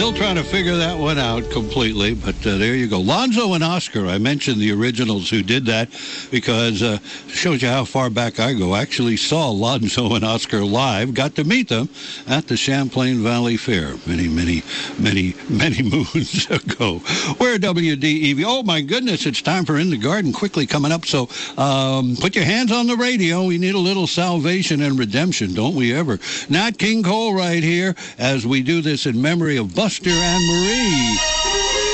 Still trying to figure that one out completely, but there you go. Lonzo and Oscar, I mentioned the originals who did that because it shows you how far back I go. I actually saw Lonzo and Oscar live, got to meet them at the Champlain Valley Fair many moons ago. We're WDEV. Oh, my goodness, it's time for In the Garden quickly coming up, so put your hands on the radio. We need a little salvation and redemption, don't we ever? Nat King Cole right here as we do this in memory of Buster and Marie.